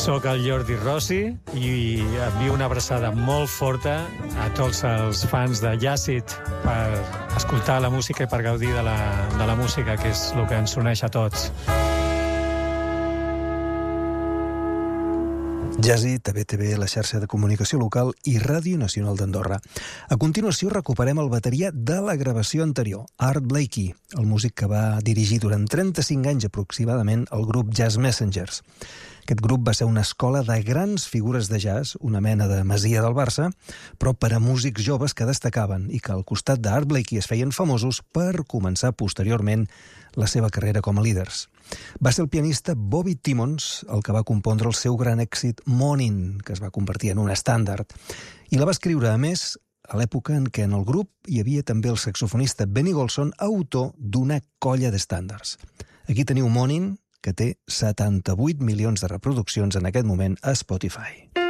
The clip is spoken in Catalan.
Soc el Jordi Rossi i envio una abraçada molt forta a tots els fans de Jàcid per escoltar la música i per gaudir de la música, que és el que ens uneix a tots. Jàcid, TVTV, la xarxa de comunicació local i Ràdio Nacional d'Andorra. A continuació recuperem el bateria de la gravació anterior, Art Blakey, el músic que va dirigir durant 35 anys aproximadament el grup Jazz Messengers. Aquest grup va ser una escola de grans figures de jazz, una mena de Masia del Barça, però per a músics joves que destacaven i que al costat d'Art Blakey es feien famosos per començar posteriorment la seva carrera com a líders. Va ser el pianista Bobby Timmons el que va compondre el seu gran èxit Morning, que es va convertir en un estàndard, i la va escriure, a més, a l'època en què en el grup hi havia també el saxofonista Benny Golson, autor d'una colla d'estàndards. Aquí teniu Morning, que té 78 milions de reproduccions en aquest moment a Spotify.